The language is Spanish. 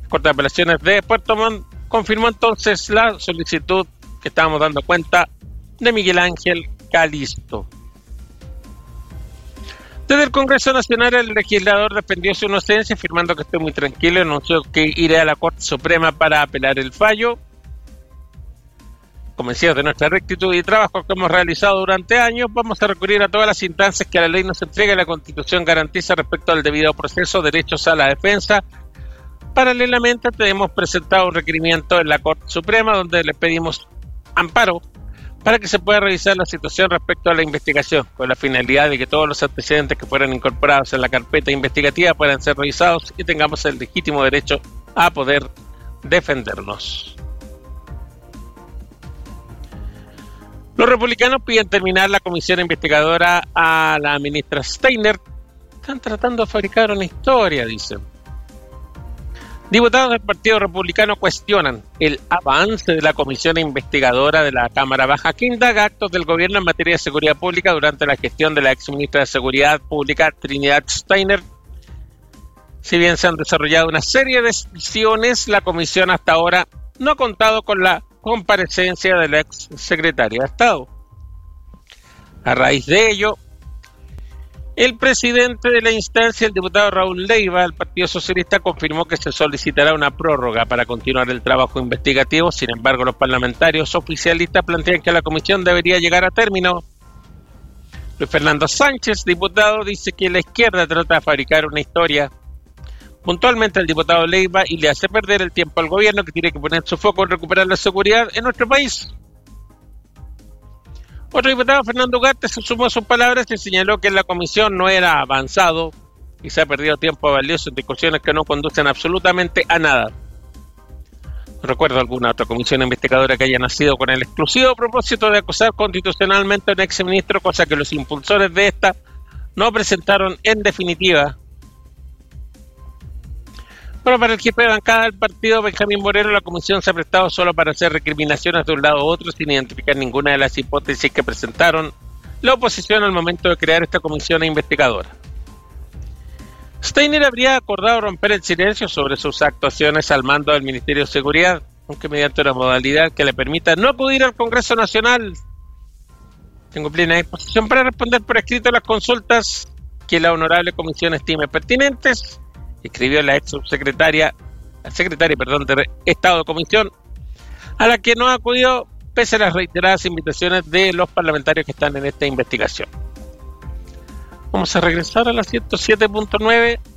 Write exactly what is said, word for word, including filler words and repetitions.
Corte de Apelaciones de Puerto Montt confirmó entonces la solicitud que estábamos dando cuenta de Miguel Ángel Calisto. Desde el Congreso Nacional, el legislador defendió su inocencia, afirmando que estoy muy tranquilo y anunció que iré a la Corte Suprema para apelar el fallo. Convencidos de nuestra rectitud y trabajo que hemos realizado durante años, vamos a recurrir a todas las instancias que la ley nos entrega y la Constitución garantiza respecto al debido proceso, derechos a la defensa. Paralelamente, tenemos presentado un requerimiento en la Corte Suprema donde le pedimos amparo para que se pueda revisar la situación respecto a la investigación, con la finalidad de que todos los antecedentes que fueran incorporados en la carpeta investigativa puedan ser revisados y tengamos el legítimo derecho a poder defendernos. Los republicanos piden terminar la comisión investigadora a la ministra Steiner. Están tratando de fabricar una historia, dicen. Diputados del Partido Republicano cuestionan el avance de la comisión investigadora de la Cámara Baja que indaga actos del gobierno en materia de seguridad pública durante la gestión de la exministra de Seguridad Pública Trinidad Steiner. Si bien se han desarrollado una serie de decisiones, la comisión hasta ahora no ha contado con la comparecencia de la ex secretaria de Estado. A raíz de ello, el presidente de la instancia, el diputado Raúl Leiva, del Partido Socialista, confirmó que se solicitará una prórroga para continuar el trabajo investigativo. Sin embargo, los parlamentarios oficialistas plantean que la comisión debería llegar a término. Luis Fernando Sánchez, diputado, dice que la izquierda trata de fabricar una historia. Puntualmente el diputado Leiva y le hace perder el tiempo al gobierno, que tiene que poner su foco en recuperar la seguridad en nuestro país. Otro diputado, Fernando Ugarte, se sumó a sus palabras y señaló que la comisión no era avanzado y se ha perdido tiempo valioso en discusiones que no conducen absolutamente a nada. No recuerdo alguna otra comisión investigadora que haya nacido con el exclusivo propósito de acusar constitucionalmente a un exministro, cosa que los impulsores de esta no presentaron en definitiva. Bueno, para el jefe de bancada del partido, Benjamín Moreno, la comisión se ha prestado solo para hacer recriminaciones de un lado u otro sin identificar ninguna de las hipótesis que presentaron la oposición al momento de crear esta comisión investigadora. Steiner habría acordado romper el silencio sobre sus actuaciones al mando del Ministerio de Seguridad, aunque mediante una modalidad que le permita no acudir al Congreso Nacional. Tengo plena disposición para responder por escrito las consultas que la honorable comisión estime pertinentes, escribió la ex subsecretaria, la secretaria, perdón, de Estado de Comisión, a la que no acudió pese a las reiteradas invitaciones de los parlamentarios que están en esta investigación. Vamos a regresar a la ciento siete punto nueve.